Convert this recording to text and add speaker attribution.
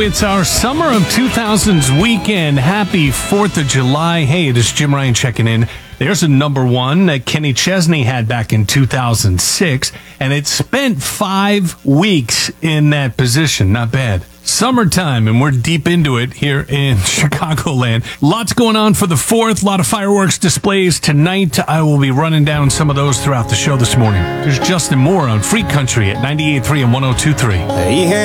Speaker 1: it's our Summer of 2000s weekend. Happy 4th of July. Hey, it is Jim Ryan checking in. There's a number one that Kenny Chesney had back in 2006, and it spent 5 weeks in that position. Not bad. Summertime, and we're deep into it here in Chicagoland. Lots going on for the 4th. A lot of fireworks displays tonight. I will be running down some of those throughout the show this morning. There's Justin Moore on Freak Country at 98.3 and 102.3.